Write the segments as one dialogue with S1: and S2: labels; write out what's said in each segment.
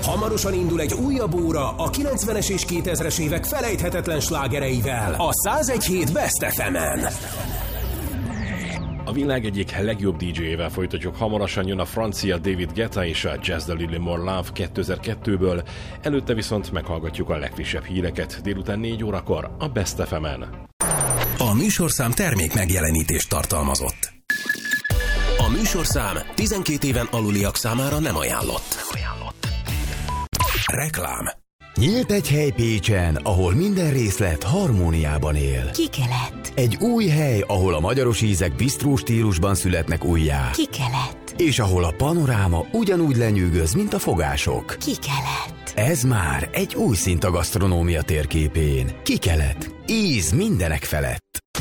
S1: Hamarosan indul egy újabb óra a 90-es és 2000-es évek felejthetetlen slágereivel a 101.7 Best FM-en.
S2: A világ egyik legjobb DJ-ével folytatjuk. Hamarosan jön a francia David Guetta és a Just a Little More Love 2002-ből. Előtte viszont meghallgatjuk a legfrissebb híreket délután 4 órakor a Best FM-en.
S1: A műsorszám termék megjelenítést tartalmazott. A műsorszám 12 éven aluliak számára nem ajánlott. Reklám.
S3: Nyílt egy hely Pécsen, ahol minden részlet harmóniában él.
S4: Kikelet.
S3: Egy új hely, ahol a magyaros ízek bisztró stílusban születnek újjá.
S4: Kikelet.
S3: És ahol a panoráma ugyanúgy lenyűgöz, mint a fogások.
S4: Kikelet.
S3: Ez már egy új szint a gasztronómia térképén. Kikelet. Íz mindenek felett.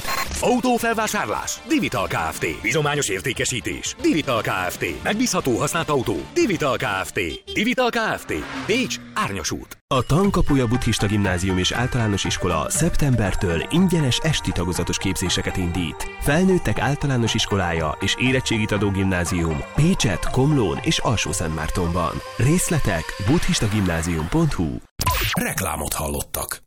S5: Autófelvásárlás. Divital Kft. Bizományos értékesítés. Divital Kft. Megbízható használt autó. Divital Kft. Divital Kft. Pécs, Árnyas út.
S6: A Tankapuja Buddhista Gimnázium és Általános Iskola szeptembertől ingyenes esti tagozatos képzéseket indít. Felnőttek általános iskolája és érettségit adó gimnázium Pécset, Komlón és Alsó-Szentmártonban. Részletek buddhistagimnázium.hu.
S1: Reklámot hallottak.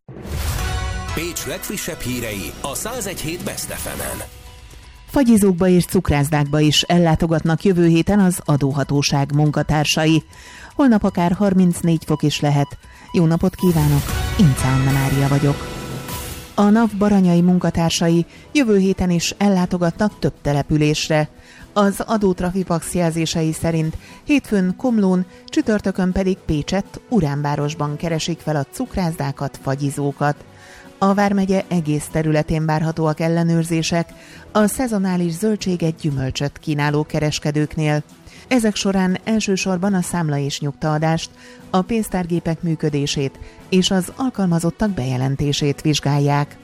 S1: Pécs legfrissebb hírei a 101.7 Best FM-en.
S7: Fagyizókba és cukrászdákba is ellátogatnak jövő héten az adóhatóság munkatársai. Holnap akár 34 fok is lehet. Jó napot kívánok, Ince Anna Mária vagyok. A NAV baranyai munkatársai jövő héten is ellátogatnak több településre. Az adótrafipax jelzései szerint hétfőn Komlón, csütörtökön pedig Pécset, Uránvárosban keresik fel a cukrászdákat, fagyizókat. A vármegye egész területén várhatóak ellenőrzések a szezonális zöldséget, gyümölcsöt kínáló kereskedőknél. Ezek során elsősorban a számla és nyugtaadást, a pénztárgépek működését és az alkalmazottak bejelentését vizsgálják.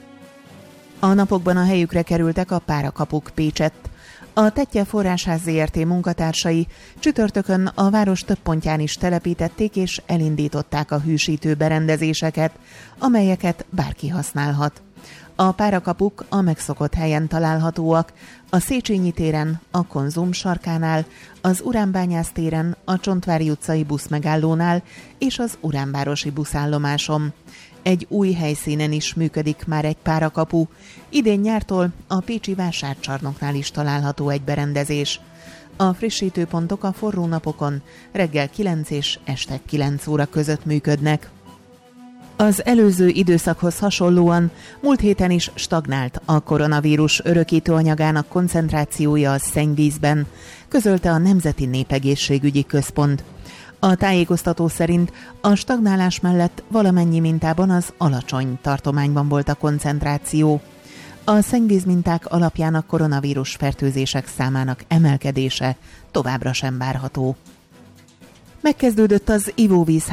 S7: A napokban a helyükre kerültek a párakapuk Pécsett. A Tettye Forrásház Zrt. Munkatársai csütörtökön a város több pontján is telepítették és elindították a hűsítő berendezéseket, amelyeket bárki használhat. A párakapuk a megszokott helyen találhatóak, a Széchenyi téren, a Konzum sarkánál, az Uránbányász téren, a Csontvári utcai buszmegállónál és az Uránvárosi buszállomáson. Egy új helyszínen is működik már egy párakapu. Idén nyártól a pécsi vásárcsarnoknál is található egy berendezés. A frissítőpontok a forró napokon reggel 9 és este 9 óra között működnek. Az előző időszakhoz hasonlóan múlt héten is stagnált a koronavírus örökítő anyagának koncentrációja a szennyvízben, közölte a Nemzeti Népegészségügyi Központ. A tájékoztató szerint a stagnálás mellett valamennyi mintában az alacsony tartományban volt a koncentráció. A szennyvízminták alapján a koronavírus fertőzések számának emelkedése továbbra sem várható. Megkezdődött az ivóvíz